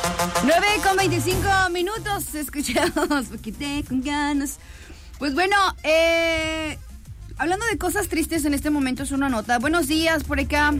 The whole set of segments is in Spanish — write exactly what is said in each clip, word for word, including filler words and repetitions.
nueve con veinticinco minutos, escuchamos, porque te con ganas. Pues bueno, eh, hablando de cosas tristes en este momento es una nota. Buenos días, por acá.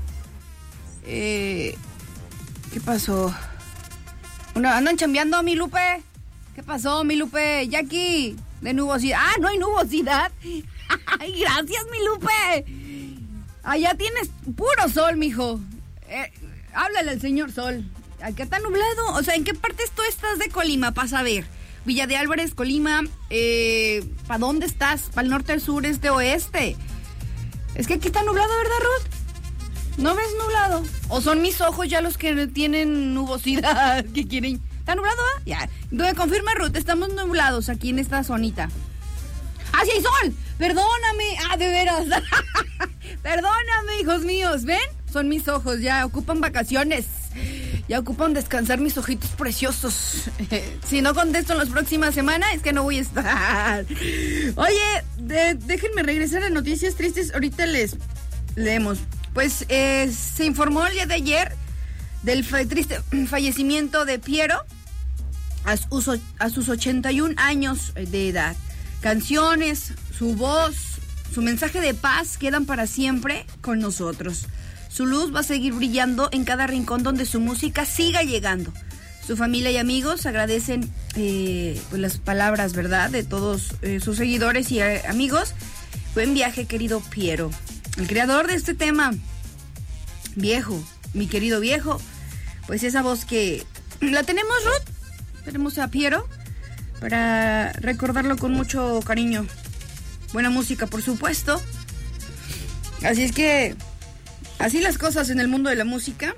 Eh, ¿Qué pasó? Una, ¿Andan chambeando, mi Lupe? ¿Qué pasó, mi Lupe? Jackie, de nubosidad. Ah, no hay nubosidad. Ay, gracias, mi Lupe. Allá tienes puro sol, mijo. Eh, háblale al señor Sol. Acá está nublado. O sea, ¿en qué partes tú estás de Colima? Para saber. Villa de Álvarez, Colima. Eh, ¿Para dónde estás? ¿Para el norte, el sur, este, oeste? Es que aquí está nublado, ¿verdad, Ruth? ¿No ves nublado? ¿O son mis ojos ya los que tienen nubosidad? ¿Qué quieren? ¿Está nublado? ¿Ah? Ya. ¿Dónde confirma, Ruth? Estamos nublados aquí en esta zonita. ¡Ah, sí hay sol! ¡Perdóname! ¡Ah, de veras! Perdóname, hijos míos. ¿Ven? Son mis ojos. Ya ocupan vacaciones. Ya ocupan descansar mis ojitos preciosos. Si no contesto en las próximas semanas, es que no voy a estar. Oye, de, déjenme regresar a noticias tristes. Ahorita les leemos. Pues eh, se informó el día de ayer del fa- triste fallecimiento de Piero a sus, a sus ochenta y un años de edad. Canciones, su voz, su mensaje de paz quedan para siempre con nosotros. Su luz va a seguir brillando en cada rincón donde su música siga llegando. Su familia y amigos agradecen eh, pues las palabras, ¿verdad?, de todos eh, sus seguidores y eh, amigos. Buen viaje, querido Piero. El creador de este tema, viejo, mi querido viejo, pues esa voz que la tenemos, Ruth. Tenemos a Piero para recordarlo con mucho cariño. Buena música, por supuesto. Así es que así las cosas en el mundo de la música.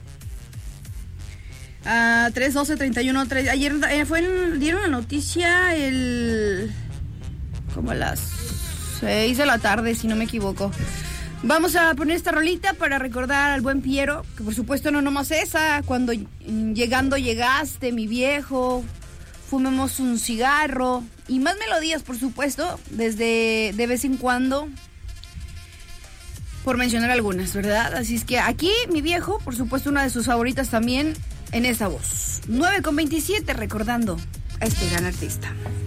Uh, tres doce treinta y uno tres. Ayer eh, fue el, dieron la noticia el como a las seis de la tarde, si no me equivoco. Vamos a poner esta rolita para recordar al buen Piero, que por supuesto no nomás esa. Cuando llegando llegaste, mi viejo, fumemos un cigarro y más melodías, por supuesto, desde de vez en cuando, por mencionar algunas, ¿verdad? Así es que aquí, mi viejo, por supuesto, una de sus favoritas también en esa voz. nueve con veintisiete, recordando a este gran artista.